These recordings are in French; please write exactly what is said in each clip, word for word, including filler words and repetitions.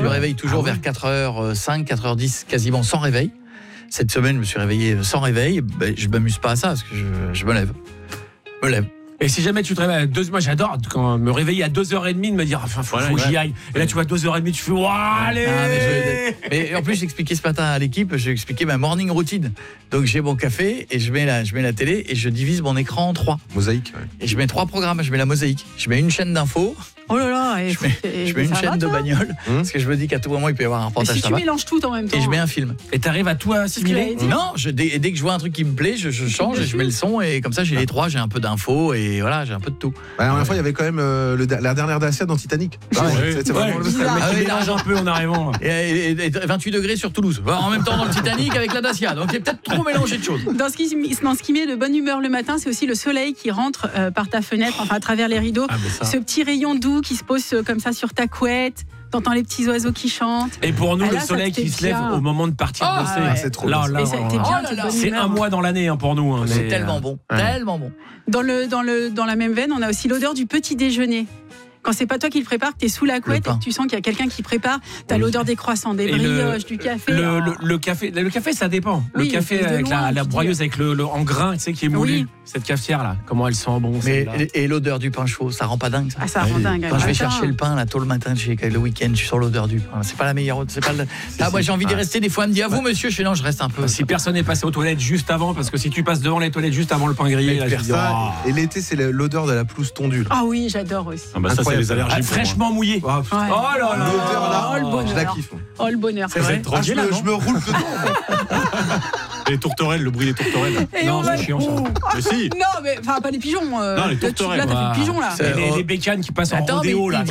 me réveille toujours ah ouais. vers quatre heures cinq, quatre heures dix, quasiment sans réveil. Cette semaine, je me suis réveillé sans réveil. Ben, je m'amuse pas à ça parce que je, je me lève. Je me lève. Et si jamais tu te réveilles à deux, moi j'adore quand me réveiller à deux heures trente de me dire enfin faut, voilà, faut que j'y aille. Et là tu vois deux heures trente, tu fais waouh allez. Ah, mais, je, mais en plus j'ai expliqué ce matin à l'équipe, j'ai expliqué ma morning routine. Donc j'ai mon café et je mets la je mets la télé et je divise mon écran en trois. Mosaïque. Ouais. Et je mets trois programmes, je mets la mosaïque. Je mets une chaîne d'infos. Oh là là, et je mets, et je mets une chaîne va, de bagnole mmh. parce que je me dis qu'à tout moment il peut y avoir un reportage. Et si tu mélanges tout en même temps. Et je mets un film. Et t'arrives à tout assimiler. Non, je, dès, dès que je vois un truc qui me plaît, je, je change et je mets le son et comme ça j'ai les trois, j'ai un peu d'infos et voilà, j'ai un peu de tout. Bah, la dernière ouais. fois il y avait quand même euh, le, la dernière Dacia dans Titanic. Ah, ouais, c'est, c'est ouais, vraiment le mec qui mélange un peu en arrivant. Et, et, et vingt-huit degrés sur Toulouse. En même temps dans le Titanic avec la Dacia. Donc il y a peut-être trop mélangé de choses. Dans ce qui dans ce qui met de bonne humeur le matin, c'est aussi le soleil qui rentre euh, par ta fenêtre, enfin à travers les rideaux. Ah, ce petit rayon doux qui se pose euh, comme ça sur ta couette. T'entends les petits oiseaux qui chantent. Et pour nous, ah là, le soleil qui se lève bien. au moment de partir oh, bosser. Ouais. C'est trop là, bien. là, ça a été bien, oh là là. C'est un mois dans l'année hein, pour nous. Hein, c'est mais, tellement bon, ouais. tellement bon. Dans, le, dans, le, dans la même veine, on a aussi l'odeur du petit déjeuner. Quand c'est pas toi qui le prépare, que t'es sous la couette et que tu sens qu'il y a quelqu'un qui prépare, t'as oui. l'odeur des croissants, des brioches, du café. Le, oh. le, le café, le café, ça dépend. Oui, le café avec loin, la, la broyeuse avec le, le en grain, tu sais, qui est moulu. Oui. Cette cafetière là, comment elle sent bon. Mais et, et l'odeur du pain chaud, ça rend pas dingue ça. Ah, ça rend dingue. Quand je vais chercher le pain là tôt le matin, le week-end, je suis sur l'odeur du pain. C'est pas la meilleure. C'est pas. Le... Ah, moi j'ai envie d'y rester. Des fois, elle me dit à vous monsieur, je fais non, je reste un peu. Si personne n'est passé aux toilettes juste avant, parce que si tu passes devant les toilettes juste avant le pain grillé, là, je dis, oh. Et l'été, c'est l'odeur de la pelouse tondue. Ah oui, j'adore aussi. Ah bah ça c'est les allergies. Fraîchement mouillé. Oh, oh là là. L'odeur là, oh, le bonheur. Je la kiffe. Oh le bonheur. C'est vrai. Ah, je, me, je me roule dedans. Les tourterelles, le bruit des tourterelles. Et non, c'est chiant ça. Mais si. Non, mais enfin pas les pigeons. Euh, non, les tourterelles. Là, t'as fait le pigeon là. C'est les, les bécanes qui passent Attends, en rodéo là.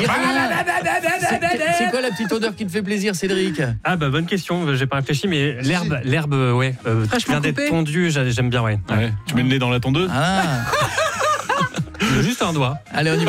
C'est quoi la petite odeur qui te fait plaisir, Cédric? Ah bah bonne question, j'ai pas réfléchi, mais l'herbe, l'herbe, ouais, euh, vient d'être tondue, j'aime bien, ouais. ouais. Tu mets le nez dans la tondeuse? Ah. Juste un doigt. Allez, on y va.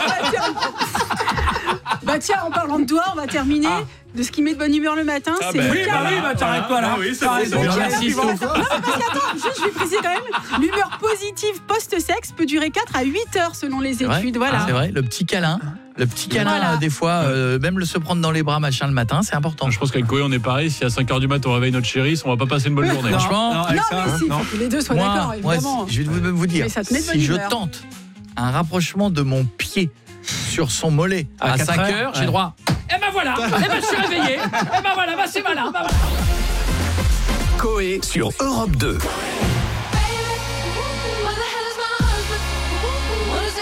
Bah tiens, en parlant de doigts, on va terminer ah. de ce qui met de bonne humeur le matin. Ah c'est bah le oui, bah oui, bah t'arrêtes pas là. Ah oui, c'est vrai. C'est bien, merci. Non, mais parce qu'attends, juste je vais préciser quand même, l'humeur positive post-sexe peut durer quatre à huit heures selon les études. Voilà. Ah, c'est vrai, le petit câlin. Le petit câlin, voilà. des fois, euh, même le se prendre dans les bras, machin, le matin, c'est important. Je pense qu'avec Koé, on est pareil. Si à cinq heures du mat, on réveille notre chérie, on va pas passer une bonne journée. Non, franchement, non, non, ça, mais si, non. faut que les deux soient moi, d'accord, évidemment. Moi, je vais vous, vous dire, si je tente un rapprochement de mon pied sur son mollet à, à cinq heures, ouais. j'ai droit. Et ben voilà, et ben je suis réveillé. Et ben voilà, bah c'est malin. Bah voilà. Koé sur Europe deux.